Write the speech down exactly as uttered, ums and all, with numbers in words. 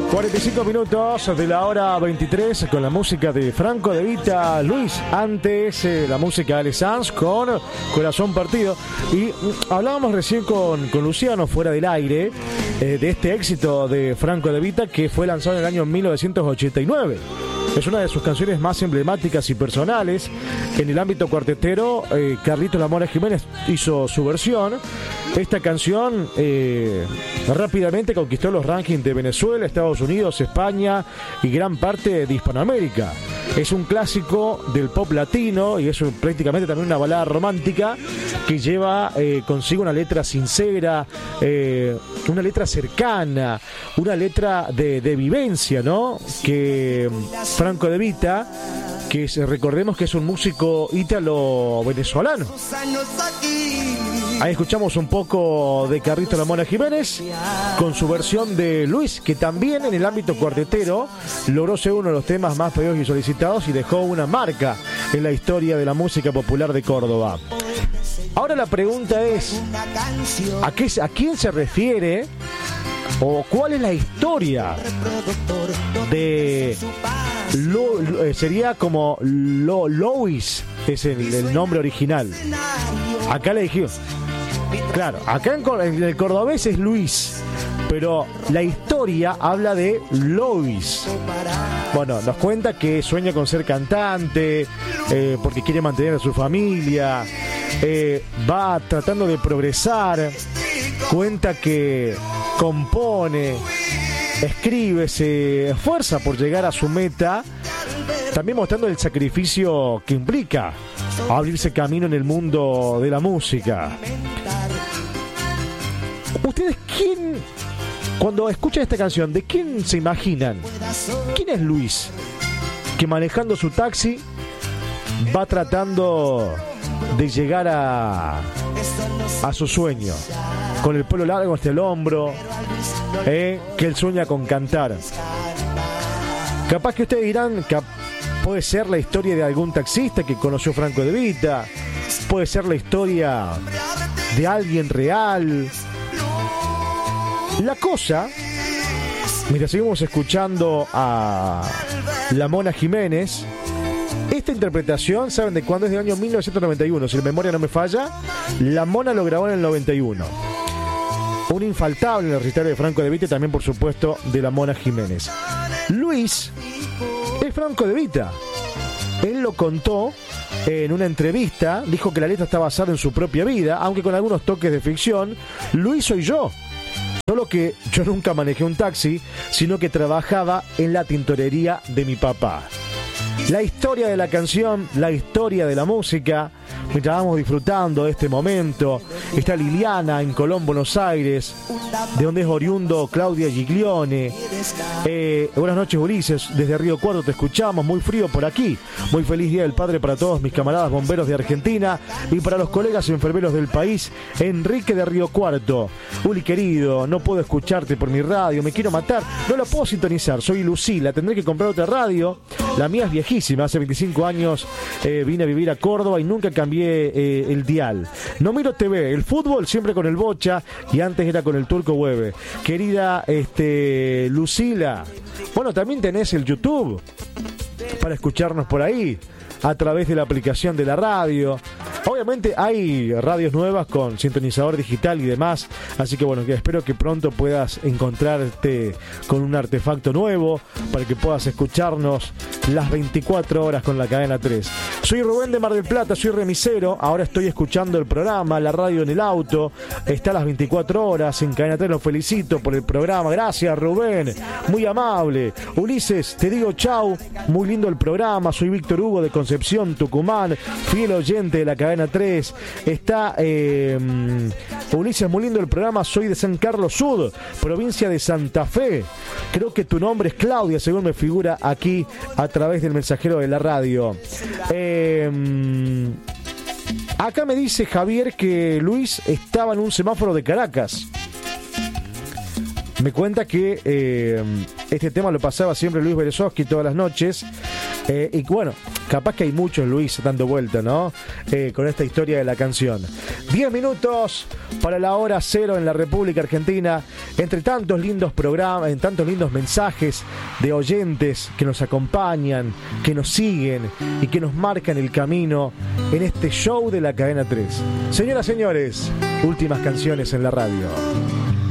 cuarenta y cinco minutos de la hora veintitrés con la música de Franco De Vita, Luis. Antes eh, la música de Ale Sanz con Corazón Partido. Y hablábamos recién con, con Luciano fuera del aire eh, de este éxito de Franco De Vita que fue lanzado en el año mil novecientos ochenta y nueve. Es una de sus canciones más emblemáticas y personales. En el ámbito cuartetero, eh, Carlitos La Mora Jiménez hizo su versión. Esta canción eh, rápidamente conquistó los rankings de Venezuela, Estados Unidos, España y gran parte de Hispanoamérica. Es un clásico del pop latino y es un, prácticamente también una balada romántica que lleva eh, consigo una letra sincera, eh, una letra cercana, una letra de, de vivencia, ¿no? Que Franco De Vita, que es, recordemos que es un músico ítalo-venezolano. Ahí escuchamos un poco de Carlitos La Mora Jiménez con su versión de Luis, que también en el ámbito cuartetero logró ser uno de los temas más pedidos y solicitados y dejó una marca en la historia de la música popular de Córdoba. Ahora la pregunta es, ¿a, qué, a quién se refiere o cuál es la historia de... Lo, lo, sería como Lo, Lois, es el, el nombre original. Acá le dijimos, claro, acá en, en el cordobés es Luis, pero la historia habla de Lois. Bueno, nos cuenta que sueña con ser cantante, eh, porque quiere mantener a su familia, eh, va tratando de progresar, cuenta que compone, escribe, se esfuerza por llegar a su meta, también mostrando el sacrificio que implica abrirse camino en el mundo de la música. ¿Ustedes quién, cuando escuchan esta canción, de quién se imaginan? ¿Quién es Luis? Que manejando su taxi va tratando de llegar a, a su sueño, con el pelo largo hasta el hombro, eh, que él sueña con cantar. Capaz que ustedes dirán que puede ser la historia de algún taxista que conoció Franco De Vita, puede ser la historia de alguien real. La cosa, mientras seguimos escuchando a La Mona Jiménez, esta interpretación, ¿saben de cuándo? Es del año mil novecientos noventa y uno, si la memoria no me falla. La Mona lo grabó en el noventa y uno. Un infaltable en el recital de Franco De Vita y también, por supuesto, de La Mona Jiménez. Luis es Franco De Vita. Él lo contó en una entrevista, dijo que la letra está basada en su propia vida, aunque con algunos toques de ficción. Luis soy yo. Solo que yo nunca manejé un taxi, sino que trabajaba en la tintorería de mi papá. La historia de la canción, la historia de la música, mientras vamos disfrutando de este momento, está Liliana en Colón, Buenos Aires, de donde es oriundo Claudia Giglione. Eh, buenas noches, Ulises, desde Río Cuarto te escuchamos, muy frío por aquí. Muy feliz Día del Padre para todos mis camaradas bomberos de Argentina y para los colegas enfermeros del país. Enrique de Río Cuarto. Uli querido, no puedo escucharte por mi radio, me quiero matar, no la puedo sintonizar, soy Lucila, tendré que comprar otra radio. La mía es viejísima, hace veinticinco años eh, vine a vivir a Córdoba y nunca cambié eh, el dial. No miro T V, el fútbol siempre con el Bocha y antes era con el Turco Hueve. Querida este, Lucila, bueno, también tenés el YouTube para escucharnos por ahí a través de la aplicación de la radio. Obviamente hay radios nuevas con sintonizador digital y demás, así que bueno, que espero que pronto puedas encontrarte con un artefacto nuevo para que puedas escucharnos las veinticuatro horas con la cadena tres. Soy Rubén de Mar del Plata, soy remisero, ahora estoy escuchando el programa, la radio en el auto, está a las veinticuatro horas en cadena tres, los felicito por el programa, gracias Rubén, muy amable. Ulises, te digo chau, muy lindo el programa, soy Víctor Hugo de Concepción, Tucumán, fiel oyente de la cadena tres. Está eh, Ulises, muy lindo el programa, soy de San Carlos Sud, provincia de Santa Fe. Creo que tu nombre es Claudia, según me figura aquí a través del mensajero de la radio. Eh, acá me dice Javier que Luis estaba en un semáforo de Caracas. Me cuenta que eh, este tema lo pasaba siempre Luis Berezovsky todas las noches. Eh, y bueno, capaz que hay muchos Luis dando vuelta, ¿no? Eh, con esta historia de la canción. Diez minutos para la hora cero en la República Argentina. Entre tantos lindos programas, en tantos lindos mensajes de oyentes que nos acompañan, que nos siguen y que nos marcan el camino en este show de la Cadena tres. Señoras, señores, últimas canciones en la radio.